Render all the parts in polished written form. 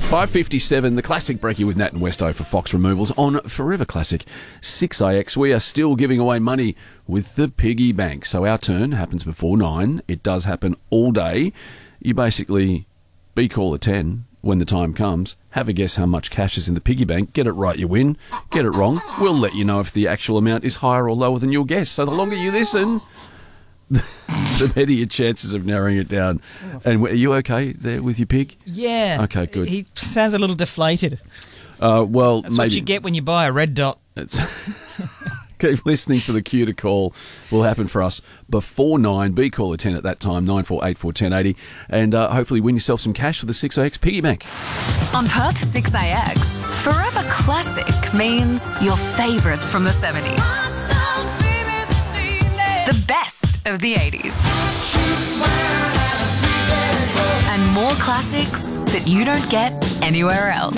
5:57, the classic brekkie with Nat and Westo for Fox Removals on Forever Classic 6AX. We are still giving away money with the piggy bank. So our turn happens before 9. It does happen all day. You basically be caller 10 when the time comes. Have a guess how much cash is in the piggy bank. Get it right, you win. Get it wrong, we'll let you know if the actual amount is higher or lower than your guess. So the longer you listen, the better your chances of narrowing it down. And are you okay there with your pig? Yeah. Okay, good. He sounds a little deflated. Well, That's maybe what you get when you buy a red dot. Keep listening for the cue to call. Will happen for us before 9. Be caller 10 at that time, 9484 1080. And hopefully win yourself some cash for the 6AX piggy bank. On Perth's 6AX, Forever Classic means your favourites from the 70s. The best of the 80s. And more classics that you don't get anywhere else.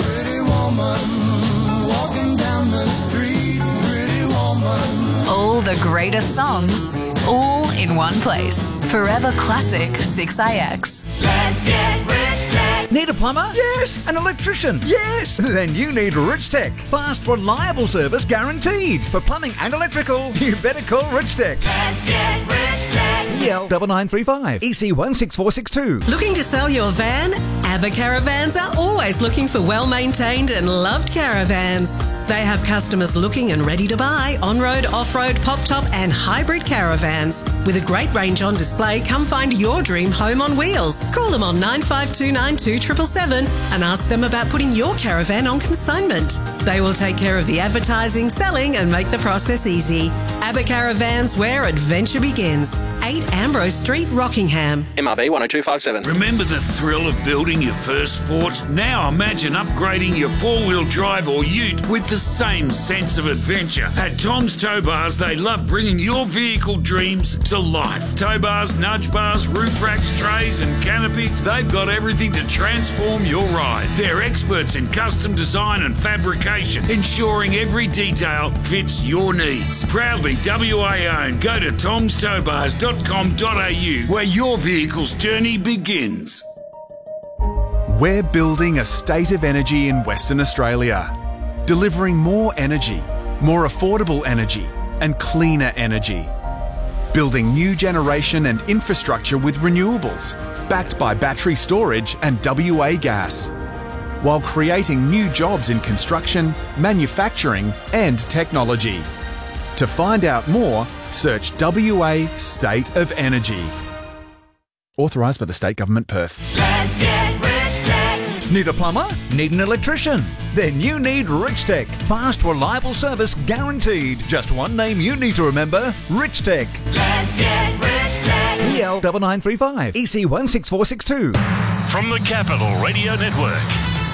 All the greatest songs, all in one place. Forever Classic 6AX. Let's get rich tech. Need a plumber? Yes. An electrician? Yes. Then you need Rich Tech. Fast, reliable service guaranteed. For plumbing and electrical, you better call Rich Tech. Let's get rich tech. EL 9935 EC 16462. Looking to sell your van? ABBA Caravans are always looking for well-maintained and loved caravans. They have customers looking and ready to buy on-road, off-road, pop-top and hybrid caravans. With a great range on display, come find your dream home on wheels. Call them on 9529 777 and ask them about putting your caravan on consignment. They will take care of the advertising, selling and make the process easy. ABBA Caravans, where adventure begins. 8 Ambrose Street, Rockingham. MRB 10257. Remember the thrill of building your first Ford? Now imagine upgrading your four-wheel drive or ute with the same sense of adventure. At Tom's Tow Bars, they love bringing your vehicle dreams to life. Tow bars, nudge bars, roof racks, trays and canopies, they've got everything to transform your ride. They're experts in custom design and fabrication, ensuring every detail fits your needs. Proudly WA owned. Go to tomstowbars.com.au where your vehicle's journey begins. We're building a state of energy in Western Australia, delivering more energy, more affordable energy and cleaner energy. Building new generation and infrastructure with renewables, backed by battery storage and WA gas, while creating new jobs in construction, manufacturing and technology. To find out more, search WA State of Energy. Authorised by the State Government, Perth. Let's get rich tech. Need a plumber? Need an electrician? Then you need Rich Tech. Fast, reliable service guaranteed. Just one name you need to remember, Rich Tech. Let's get rich tech. EL 9935 EC 16462. From the Capital Radio Network,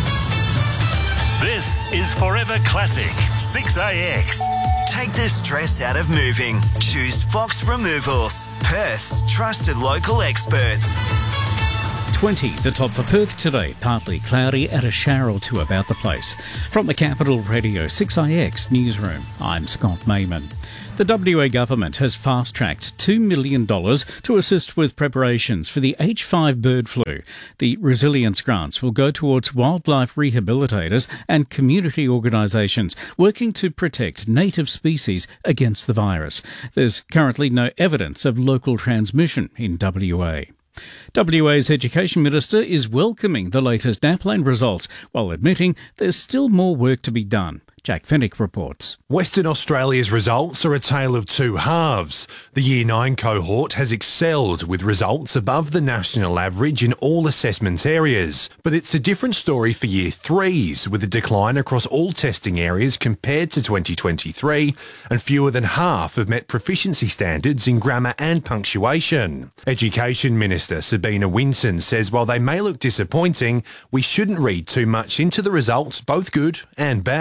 this is Forever Classic 6AX. Take the stress out of moving. Choose Fox Removals, Perth's trusted local experts. 20, the top for Perth today. Partly cloudy and a shower or two about the place. From the Capital Radio 6IX Newsroom, I'm Scott Mayman. The WA government has fast-tracked $2 million to assist with preparations for the H5 bird flu. The resilience grants will go towards wildlife rehabilitators and community organisations working to protect native species against the virus. There's currently no evidence of local transmission in WA. WA's Education Minister is welcoming the latest NAPLAN results while admitting there's still more work to be done. Jack Fennick reports. Western Australia's results are a tale of two halves. The Year 9 cohort has excelled with results above the national average in all assessment areas. But it's a different story for Year 3s, with a decline across all testing areas compared to 2023, and fewer than half have met proficiency standards in grammar and punctuation. Education Minister Sabina Winson says while they may look disappointing, we shouldn't read too much into the results, both good and bad.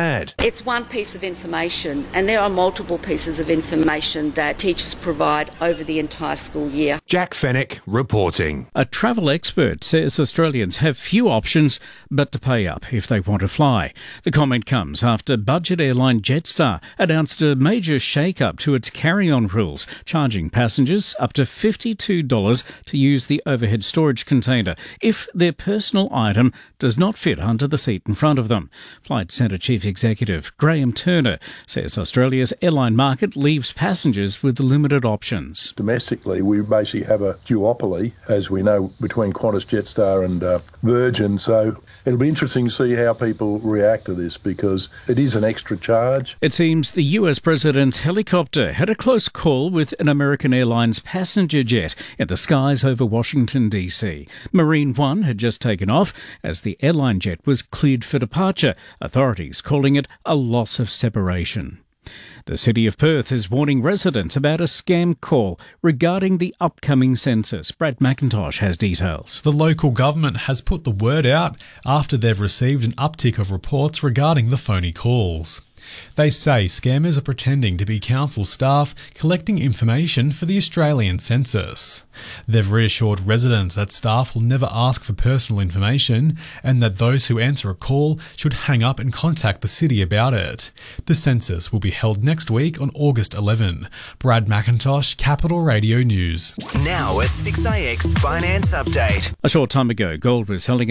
It's one piece of information, and there are multiple pieces of information that teachers provide over the entire school year. Jack Fennick reporting. A travel expert says Australians have few options but to pay up if they want to fly. The comment comes after budget airline Jetstar announced a major shake-up to its carry-on rules, charging passengers up to $52 to use the overhead storage container if their personal item does not fit under the seat in front of them. Flight Centre Chief Executive Graham Turner says Australia's airline market leaves passengers with limited options. Domestically, we basically have a duopoly, as we know, between Qantas, Jetstar and Virgin, so it'll be interesting to see how people react to this because it is an extra charge. It seems the US president's helicopter had a close call with an American Airlines passenger jet in the skies over Washington, D.C. Marine One had just taken off as the airline jet was cleared for departure, authorities calling it a loss of separation. The City of Perth is warning residents about a scam call regarding the upcoming census. Brad McIntosh has details. The local government has put the word out after they've received an uptick of reports regarding the phony calls. They say scammers are pretending to be council staff collecting information for the Australian census. They've reassured residents that staff will never ask for personal information and that those who answer a call should hang up and contact the city about it. The census will be held next week on August 11. Brad McIntosh, Capital Radio News. Now a 6IX finance update. A short time ago, gold was selling at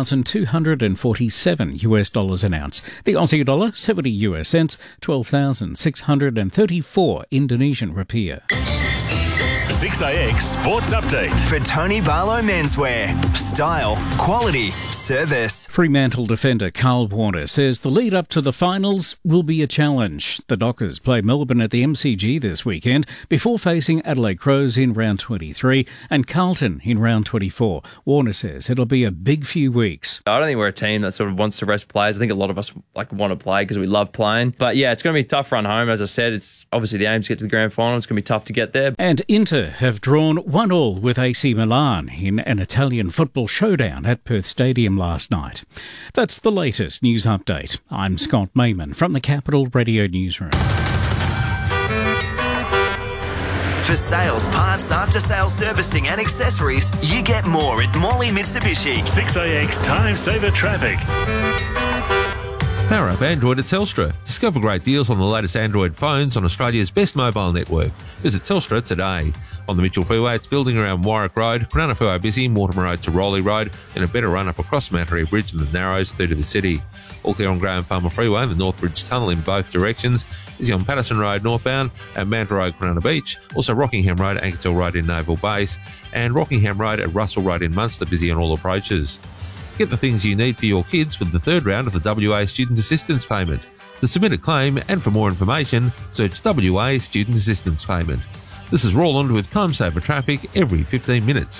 $4,247 an ounce. The Aussie dollar, 70 US cents, 12,634 Indonesian rupiah. 6IX Sports Update. For Tony Barlow Menswear. Style, quality, service. Fremantle defender Carl Warner says the lead up to the finals will be a challenge. The Dockers play Melbourne at the MCG this weekend before facing Adelaide Crows in round 23 and Carlton in round 24. Warner says it'll be a big few weeks. I don't think we're a team that sort of wants to rest players. I think a lot of us want to play because we love playing. But yeah, it's going to be a tough run home. As I said, it's obviously the aim to get to the grand final. It's going to be tough to get there. And Inter have drawn 1-1 with AC Milan in an Italian football showdown at Perth Stadium last night. That's the latest news update. I'm Scott Mayman from the Capital Radio Newsroom. For sales, parts, after-sales servicing and accessories, you get more at Morley Mitsubishi. 6IX Time Saver Traffic. Power up Android at Telstra. Discover great deals on the latest Android phones on Australia's best mobile network. Visit Telstra today. On the Mitchell Freeway, it's building around Warwick Road, Cronulla Freeway busy, Mortimer Road to Rowley Road, and a better run up across the Mount Harrier Bridge and the Narrows through to the city. All clear on Graham Farmer Freeway and the Northbridge Tunnel in both directions. Busy on Patterson Road northbound and Manta Road, Cronulla Beach. Also Rockingham Road, Ankersdale Road in Naval Base, and Rockingham Road at Russell Road in Munster, busy on all approaches. Get the things you need for your kids with the third round of the WA Student Assistance Payment. To submit a claim and for more information, search WA Student Assistance Payment. This is Roland with Time Saver Traffic every 15 minutes.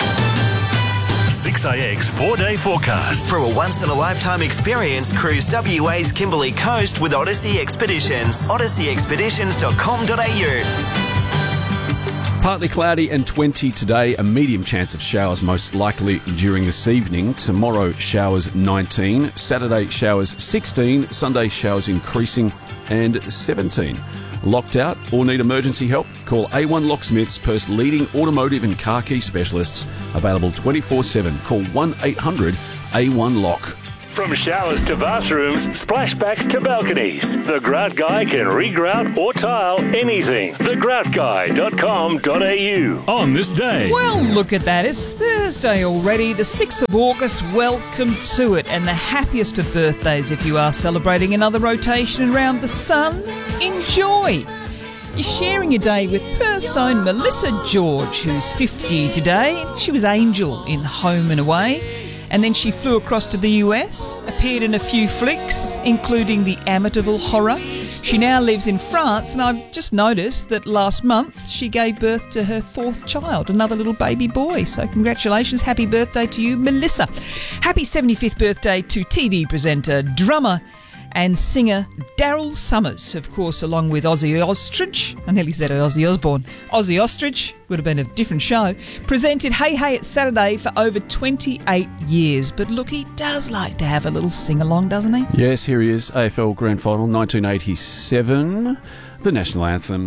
6IX 4-day forecast. For a once-in-a-lifetime experience, cruise WA's Kimberley Coast with Odyssey Expeditions. odysseyexpeditions.com.au. Partly cloudy and 20 today, a medium chance of showers most likely during this evening. Tomorrow, showers 19. Saturday, showers 16. Sunday, showers increasing and 17. Locked out or need emergency help? Call A1 Locksmiths, Perth's leading automotive and car key specialists. Available 24/7. Call 1-800-A1-LOCK. From showers to bathrooms, splashbacks to balconies, the Grout Guy can regrout or tile anything. thegroutguy.com.au. On this day. Well, look at that. It's Thursday already, the 6th of August. Welcome to it. And the happiest of birthdays if you are celebrating another rotation around the sun. Enjoy. You're sharing your day with Perth's own Melissa George, who's 50 today. She was Angel in Home and Away. And then she flew across to the US, appeared in a few flicks, including the Amityville Horror. She now lives in France, and I've just noticed that last month she gave birth to her 4th child, another little baby boy. So congratulations, happy birthday to you, Melissa. Happy 75th birthday to TV presenter, drummer and singer Daryl Summers, of course, along with Ozzy Ostrich. I nearly said Ozzy Osbourne. Ozzy Ostrich would have been a different show. Presented Hey Hey It's Saturday for over 28 years. But look, he does like to have a little sing-along, doesn't he? Yes, here he is. AFL Grand Final 1987. The national anthem.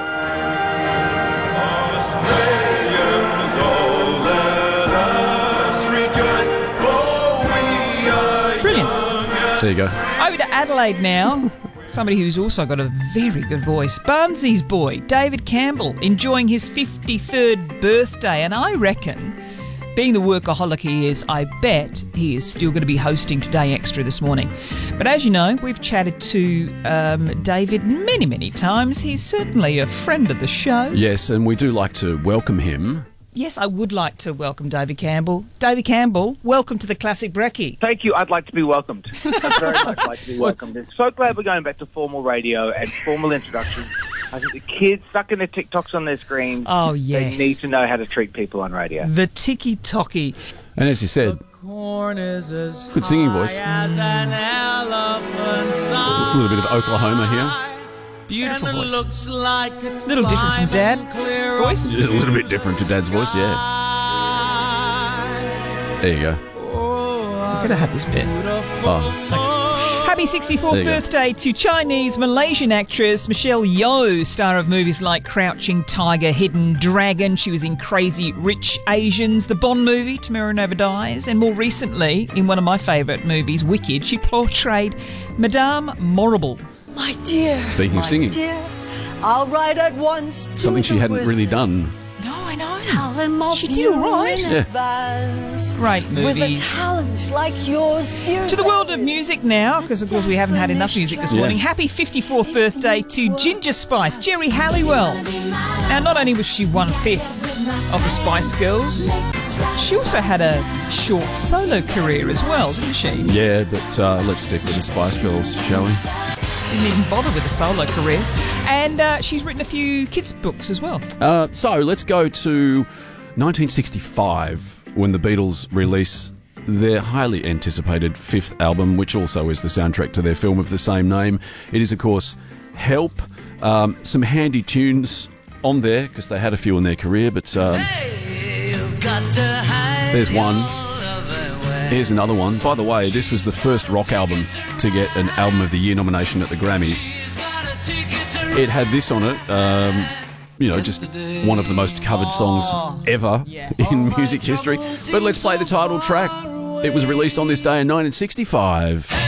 There you go. Over to Adelaide now. Somebody who's also got a very good voice. Barnsley's boy, David Campbell, enjoying his 53rd birthday. And I reckon, being the workaholic he is, I bet he is still going to be hosting Today Extra this morning. But as you know, we've chatted to David many, many times. He's certainly a friend of the show. Yes, and we do like to welcome him. Yes, I would like to welcome David Campbell. David Campbell, welcome to the Classic Brekkie. Thank you. I'd like to be welcomed. I'd very much like to be welcomed. I'm so glad we're going back to formal radio and formal introductions. I think the kids stuck in their TikToks on their screens. Oh, yes. They need to know how to treat people on radio. The ticky-tocky. And as you said, good singing voice. A little bit of Oklahoma here. Beautiful voice. A little different from Dad's voice. A little bit different to Dad's voice, yeah. There you go. I'm gonna have this bit. Oh. Happy 64th birthday to Chinese Malaysian actress Michelle Yeoh, star of movies like Crouching Tiger, Hidden Dragon. She was in Crazy Rich Asians, the Bond movie, Tomorrow Never Dies, and more recently, in one of my favourite movies, Wicked, she portrayed Madame Morrible. My dear. Speaking of singing. Dear, I'll write at once to Something she hadn't really done. No, I know. Tell him of She did all right. in Yeah. advance. Great With a movies. talent like yours, dear. To the world of music now, because of course we haven't had enough music this morning. Happy 54th birthday to Ginger Spice, Jerry Halliwell. Now, not only was she 1/5 of the Spice Girls, she also had a short solo career as well, didn't she? Yeah, but let's stick with the Spice Girls, shall we? Didn't even bother with a solo career. And she's written a few kids' books as well. So let's go to 1965 when the Beatles release their highly anticipated fifth album, which also is the soundtrack to their film of the same name. It is, of course, Help. Some handy tunes on there because they had a few in their career, but there's one. Here's another one. By the way, this was the first rock album to get an Album of the Year nomination at the Grammys. It had this on it, just one of the most covered songs ever in music history. But let's play the title track. It was released on this day in 1965.